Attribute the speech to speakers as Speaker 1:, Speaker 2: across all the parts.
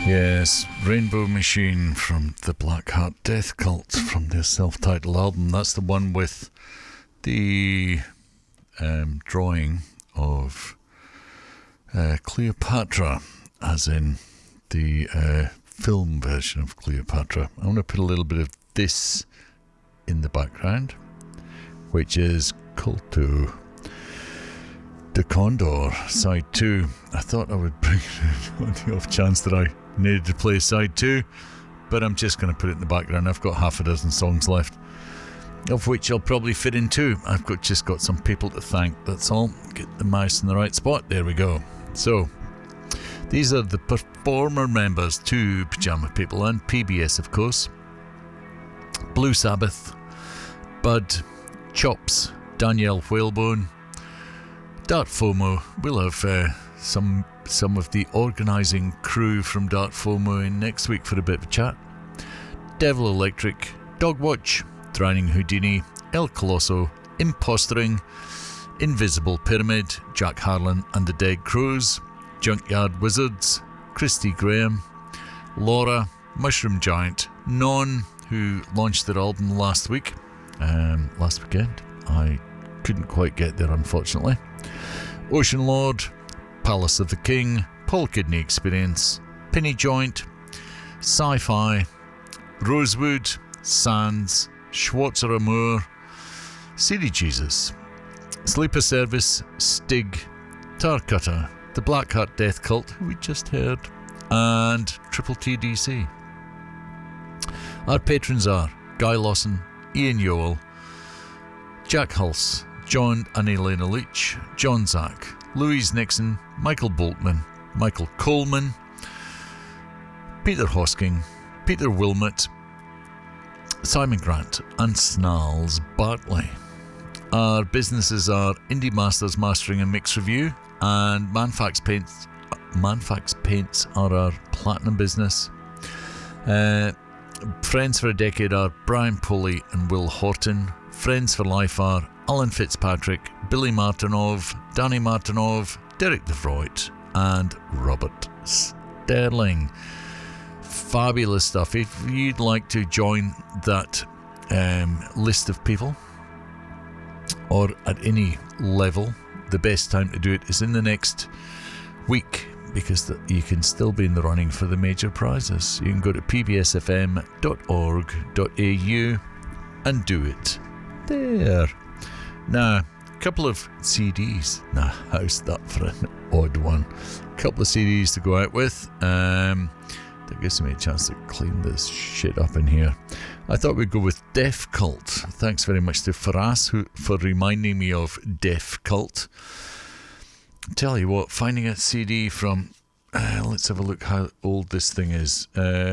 Speaker 1: Yes, Rainbow Machine from the Black Heart Death Cult from their self-titled album. That's the one with the drawing of Cleopatra, as in the film version of Cleopatra. I want to put a little bit of this in the background, which is Culto de Condor, side 2. I thought I would bring it on the off chance that I needed to play side 2, but I'm just going to put it in the background. I've got half a dozen songs left, of which I'll probably fit in 2. I've just got some people to thank, that's all. Get the mouse in the right spot. There we go. So these are the performer members to Pyjama People and PBS, of course. Blue Sabbath, Bud, Chops, Danielle Whalebone, Dart FOMO. We'll have some of the organising crew from Dart FOMO in next week for a bit of a chat. Devil Electric, Dogwatch, Drowning Houdini, El Colosso, Impostering, Invisible Pyramid, Jack Harlan and the Dead Crows, Junkyard Wizards, Christy Graham, Laura, Mushroom Giant, Non, who launched their album last weekend. I couldn't quite get there, unfortunately. Ocean Lord, Palace of the King, Paul Kidney Experience, Penny Joint, Sci-Fi, Rosewood, Sands, Schwarzer Amour, CD Jesus, Sleeper Service, Stig, Tarcutter, the Black Heart Death Cult, who we just heard, and Triple TDC. Our patrons are Guy Lawson, Ian Yowell, Jack Hulse, John and Elena Leach, John Zack, Louise Nixon, Michael Boltman, Michael Coleman, Peter Hosking, Peter Wilmot, Simon Grant, and Snarls Bartley. Our businesses are Indie Masters Mastering and Mix Review, and Manfax Paints. Manfax Paints are our platinum business. Friends for a Decade are Brian Pulley and Will Horton. Friends for Life are Alan Fitzpatrick, Billy Martinov, Danny Martinov, Derek DeVroit, and Robert Sterling. Fabulous stuff. If you'd like to join that list of people, or at any level, the best time to do it is in the next week, because you can still be in the running for the major prizes. You can go to pbsfm.org.au and do it there. Now, a couple of CDs. Now, how's that for an odd one? A couple of CDs to go out with. That gives me a chance to clean this shit up in here. I thought we'd go with Def Cult. Thanks very much to Faraz for reminding me of Def Cult. Tell you what, finding a CD from... let's have a look how old this thing is.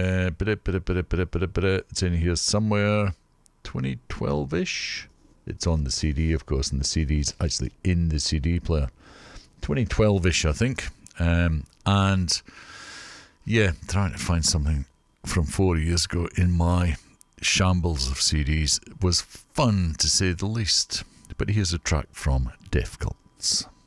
Speaker 1: It's in here somewhere. 2012-ish. It's on the CD, of course, and the CD's actually in the CD player. 2012-ish, I think. And yeah, trying to find something from 4 years ago in my shambles of CDs was fun, to say the least. But here's a track from Def Cults.